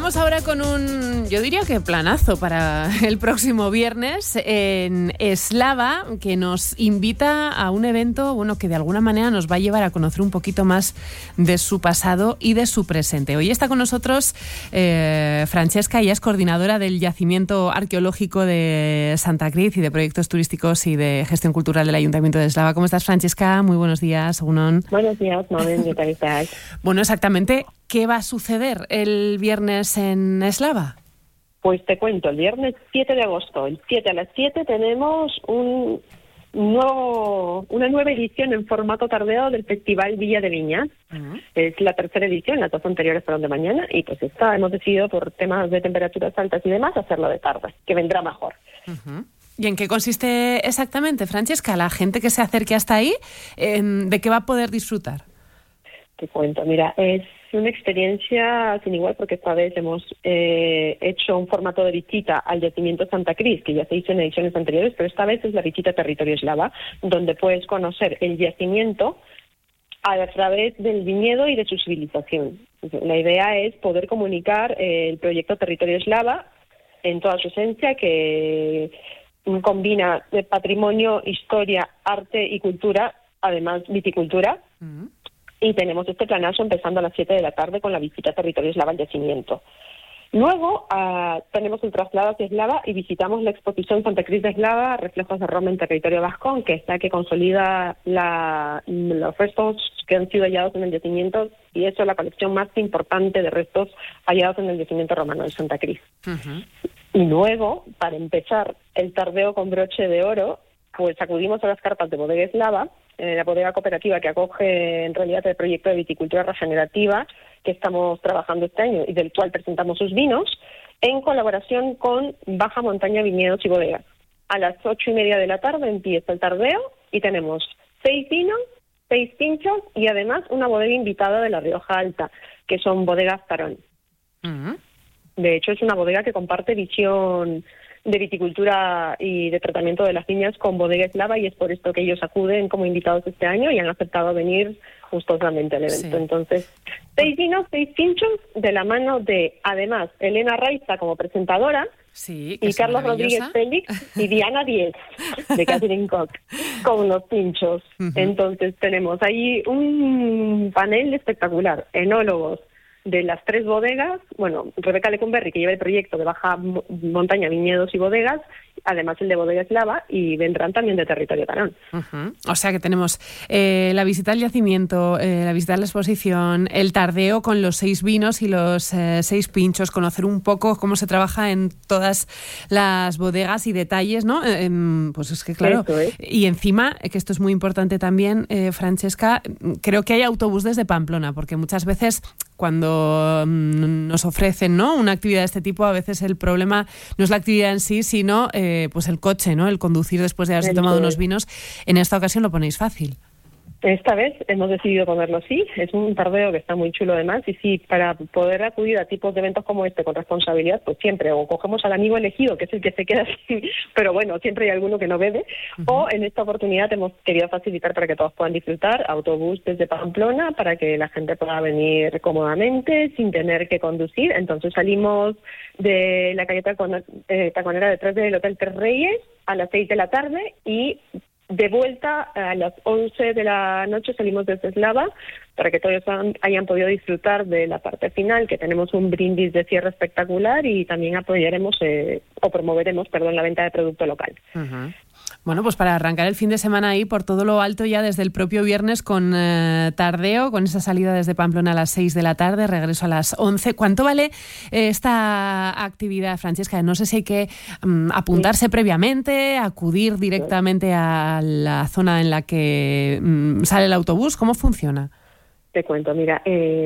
Vamos ahora con yo diría que planazo para el próximo viernes en Eslava, que nos invita a un evento, que de alguna manera nos va a llevar a conocer un poquito más de su pasado y de su presente. Hoy está con nosotros Francesca, ella es coordinadora del Yacimiento Arqueológico de Santa Cruz y de Proyectos Turísticos y de Gestión Cultural del Ayuntamiento de Eslava. ¿Cómo estás, Francesca? Muy buenos días, Egunon. Buenos días, Mabel, ¿qué tal estás? Bueno, exactamente, ¿qué va a suceder el viernes en Eslava? Pues te cuento, el viernes 7 de agosto, el 7 a las 7, tenemos una nueva edición en formato tardeo del Festival Villa de Viñas. Uh-huh. Es la tercera edición, las dos anteriores fueron de mañana, y pues hemos decidido, por temas de temperaturas altas y demás, hacerlo de tarde, que vendrá mejor. Uh-huh. ¿Y en qué consiste exactamente, Francesca? La gente que se acerque hasta ahí, ¿de qué va a poder disfrutar? Te cuento, mira, es una experiencia sin igual, porque esta vez hemos hecho un formato de visita al Yacimiento Santa Cruz, que ya se hizo en ediciones anteriores, pero esta vez es la visita a territorio eslava, donde puedes conocer el yacimiento a través del viñedo y de su civilización. La idea es poder comunicar el proyecto Territorio Eslava en toda su esencia, que combina de patrimonio, historia, arte y cultura, además viticultura. Uh-huh. Y tenemos este planazo empezando a las 7 de la tarde con la visita a Territorio Eslava al yacimiento. Luego tenemos el traslado hacia Eslava y visitamos la exposición Santa Cruz de Eslava, Reflejos de Roma en Territorio Vascón, que es la que consolida los restos que han sido hallados en el yacimiento, y eso es la colección más importante de restos hallados en el yacimiento romano de Santa Cruz. Uh-huh. Y luego, para empezar el tardeo con broche de oro, pues acudimos a las carpas de Bodega Eslava, la bodega cooperativa que acoge en realidad el proyecto de viticultura regenerativa que estamos trabajando este año y del cual presentamos sus vinos, en colaboración con Baja Montaña Viñedos y Bodegas. A las 8:30 de la tarde empieza el tardeo y tenemos 6 vinos, 6 pinchos y además una bodega invitada de La Rioja Alta, que son Bodegas Tarón. Uh-huh. De hecho, es una bodega que comparte visión de viticultura y de tratamiento de las viñas con Bodega Eslava, y es por esto que ellos acuden como invitados este año y han aceptado venir gustosamente al evento. Sí. Entonces, 6 vinos, 6 pinchos, de la mano de, además, Elena Raiza como presentadora, sí, y Carlos Rodríguez Félix y Diana Diez de Catherine Koch con los pinchos. Uh-huh. Entonces tenemos ahí un panel espectacular, enólogos de las 3 bodegas, Rebeca Lecumberri, que lleva el proyecto de Baja Montaña, Viñedos y Bodegas, además el de Bodega Eslava, y vendrán también de Territorio Tarón. Uh-huh. O sea que tenemos la visita al yacimiento, la visita a la exposición, el tardeo con los 6 vinos y los 6 pinchos, conocer un poco cómo se trabaja en todas las bodegas y detalles, ¿no? Pues es que claro, y encima, que esto es muy importante también, Francesca, creo que hay autobús desde Pamplona, porque muchas veces cuando nos ofrecen, ¿no?, una actividad de este tipo, a veces el problema no es la actividad en sí, sino pues el coche, ¿no?, el conducir después de haberse tomado unos vinos. En esta ocasión lo ponéis fácil. Esta vez hemos decidido ponerlo así, es un tardeo que está muy chulo además, y sí, para poder acudir a tipos de eventos como este con responsabilidad, pues siempre o cogemos al amigo elegido, que es el que se queda así, pero bueno, siempre hay alguno que no bebe, uh-huh. O en esta oportunidad hemos querido facilitar para que todos puedan disfrutar, autobús desde Pamplona, para que la gente pueda venir cómodamente, sin tener que conducir. Entonces salimos de la calle Taconera detrás del Hotel Tres Reyes a las 6 de la tarde, y de vuelta a las 11 de la noche salimos desde Eslava para que todos hayan podido disfrutar de la parte final, que tenemos un brindis de cierre espectacular, y también apoyaremos promoveremos la venta de producto local. Uh-huh. Bueno, pues para arrancar el fin de semana ahí por todo lo alto ya desde el propio viernes con tardeo, con esa salida desde Pamplona a las 6 de la tarde, regreso a las 11. ¿Cuánto vale esta actividad, Francesca? No sé si hay que apuntarse previamente, acudir directamente a la zona en la que sale el autobús. ¿Cómo funciona? Te cuento, mira,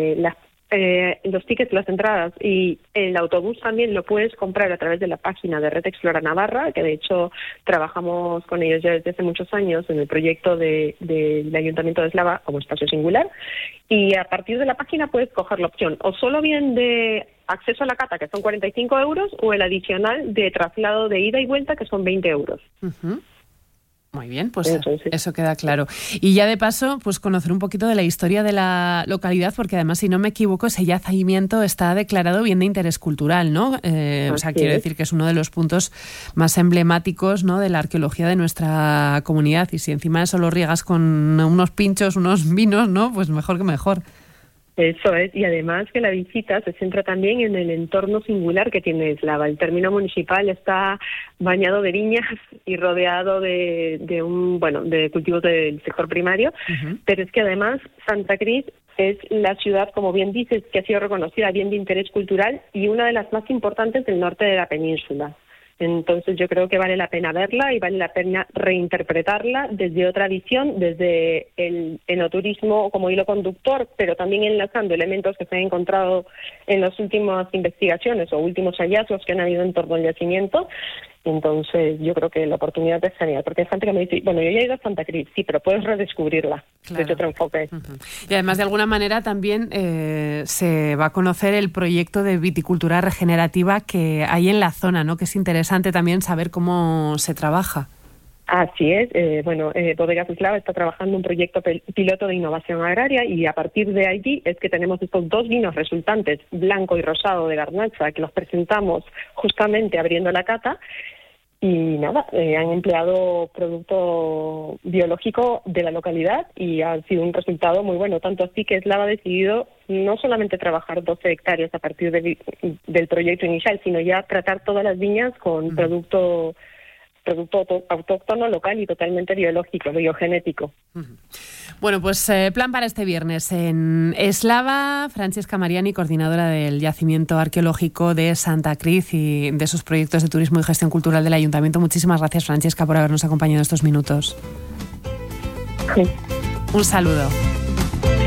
los tickets, las entradas y el autobús también lo puedes comprar a través de la página de Red Explora Navarra, que de hecho trabajamos con ellos ya desde hace muchos años en el proyecto del Ayuntamiento de Eslava como espacio singular, y a partir de la página puedes coger la opción o solo bien de acceso a la cata, que son 45 euros, o el adicional de traslado de ida y vuelta, que son 20 euros. Uh-huh. Muy bien, pues eso queda claro. Y ya de paso, pues conocer un poquito de la historia de la localidad, porque además, si no me equivoco, ese yacimiento está declarado bien de interés cultural, ¿no? O sea, quiero decir que es uno de los puntos más emblemáticos, ¿no?, de la arqueología de nuestra comunidad. Y si encima eso lo riegas con unos pinchos, unos vinos, ¿no?, pues mejor que mejor. Eso es, y además que la visita se centra también en el entorno singular que tiene Eslava. El término municipal está bañado de viñas y rodeado de cultivos del sector primario, pero es que además Santa Cruz es la ciudad, como bien dices, que ha sido reconocida bien de interés cultural y una de las más importantes del norte de la península. Entonces yo creo que vale la pena verla y vale la pena reinterpretarla desde otra visión, desde el enoturismo como hilo conductor, pero también enlazando elementos que se han encontrado en las últimas investigaciones o últimos hallazgos que han habido en torno al yacimiento. Entonces yo creo que la oportunidad es genial, porque hay gente que me dice, bueno, yo ya he ido a Santa Cruz, sí, pero puedes redescubrirla desde otro enfoque. Y además, de alguna manera, también se va a conocer el proyecto de viticultura regenerativa que hay en la zona, ¿no?, que es interesante también saber cómo se trabaja. Así es. Bodegas Eslava está trabajando un proyecto piloto de innovación agraria y a partir de allí es que tenemos estos dos vinos resultantes, blanco y rosado de Garnacha, que los presentamos justamente abriendo la cata. Y nada, han empleado producto biológico de la localidad y ha sido un resultado muy bueno, tanto así que Eslava ha decidido no solamente trabajar 12 hectáreas a partir del proyecto inicial, sino ya tratar todas las viñas con producto autóctono, local y totalmente biológico, biogenético. Bueno, pues plan para este viernes en Eslava. Francesca Mariani, coordinadora del Yacimiento Arqueológico de Santa Cruz y de sus proyectos de turismo y gestión cultural del Ayuntamiento. Muchísimas gracias, Francesca, por habernos acompañado estos minutos. Sí. Un saludo.